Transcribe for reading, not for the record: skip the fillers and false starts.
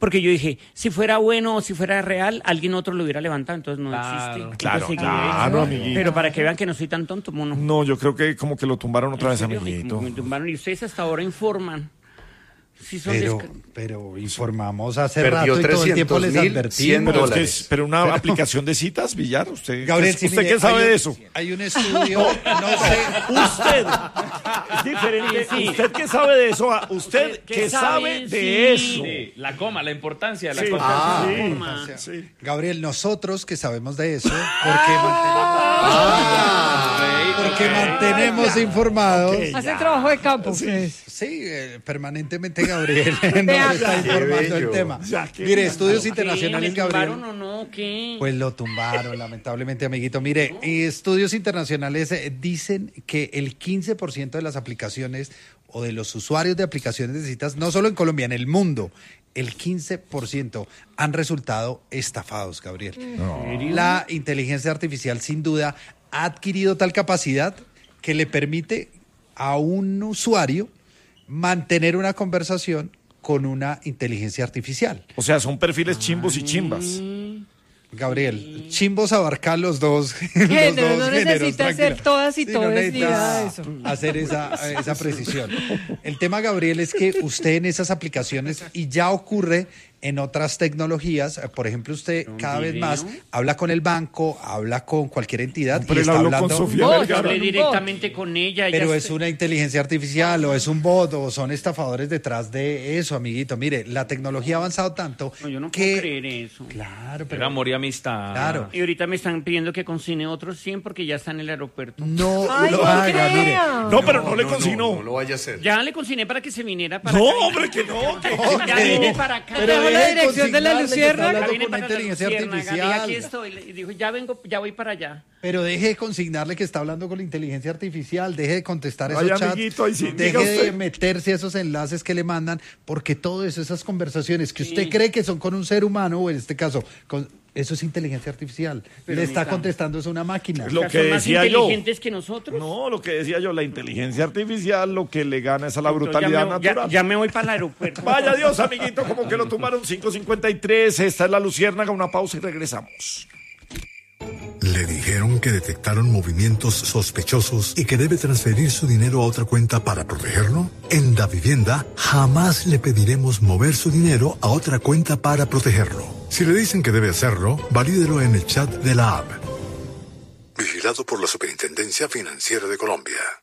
porque yo dije, si fuera bueno o si fuera real, alguien otro lo hubiera levantado, entonces no existe. Claro, Entonces, claro, amiguito. pero para que vean que no soy tan tonto, mono. No, yo creo que como que lo tumbaron otra vez, ¿En serio? amiguito. Me tumbaron y ustedes hasta ahora informan. Sí son Pero informamos hace Perdió rato y todo el tiempo les 300.000, advertimos. Pero, pero una aplicación de citas, Villar, ¿usted, Gabriel, sí, ¿usted mire, qué sabe de eso? Hay un estudio, no sé. Usted, es diferente. Sí. ¿Usted qué sabe de eso? ¿Usted qué sabe de eso? Sí, la coma, la importancia de la Sí. coma. Sí. Gabriel, nosotros que sabemos de eso, porque mantenemos informados. Ok. Hacen trabajo de campo ustedes. Sí, permanentemente Gabriel nos está informando el tema. Ya, qué Mire, bien. estudios ¿Qué? internacionales, ¿Me Gabriel. tumbaron o no? ¿Qué? Pues lo tumbaron, lamentablemente, amiguito. Mire, estudios internacionales dicen que el 15% de las aplicaciones o de los usuarios de aplicaciones de citas, no solo en Colombia, en el mundo, el 15% han resultado estafados, Gabriel. La inteligencia artificial, sin duda, ha adquirido tal capacidad que le permite a un usuario mantener una conversación con una inteligencia artificial. O sea, son perfiles chimbos y chimbas. Gabriel, chimbos abarcar los dos Género, no géneros, necesita tranquila. ser todas y Sí, todos, no ni necesita nada de eso. hacer esa precisión. El tema, Gabriel, es que usted en esas aplicaciones, y ya ocurre en otras tecnologías, por ejemplo, usted cada vez más habla con el banco, habla con cualquier entidad Pero y él está habló hablando... con Sofía Vos, Vergara. Hablé directamente con ella. Pero ella es una inteligencia artificial o es un bot o son estafadores detrás de eso, amiguito. Mire, la tecnología ha avanzado tanto No, yo no que... puedo creer eso. Claro, Era pero... amor y amistad. Claro. Y ahorita me están pidiendo que consigne otros 100 porque ya está en el aeropuerto. No Ay, lo no haga, mire. crea. No, pero no le consignó. No lo vaya a hacer. Ya le consigné para que se viniera para No, acá. hombre, que no. Ya viene para acá. Pero dejó la deje de dirección de la consignarle que está Luciérnaga. hablando Viene con para la inteligencia Luciérnaga. Dije, artificial. aquí estoy. Y dijo, ya voy para allá. Pero deje de consignarle que está hablando con la inteligencia artificial, deje de contestar esos Ay, chats, amiguito, ahí sí, diga deje de usted. meterse a esos enlaces que le mandan, porque todo eso, esas conversaciones que usted cree que son con un ser humano, o en este caso, eso es inteligencia artificial. Pero le está nunca. contestando es una máquina. Lo O sea, que son más decía yo. inteligentes que nosotros. No, lo que decía yo, la inteligencia artificial lo que le gana es a la Entonces, brutalidad ya natural. ya me voy para el aeropuerto. Vaya Dios, amiguito, como que lo tumbaron 5:53. Esta es la Luciérnaga, una pausa y regresamos. Le dijeron que detectaron movimientos sospechosos y que debe transferir su dinero a otra cuenta para protegerlo. En Davivienda jamás le pediremos mover su dinero a otra cuenta para protegerlo. Si le dicen que debe hacerlo, valídelo en el chat de la app. Vigilado por la Superintendencia Financiera de Colombia.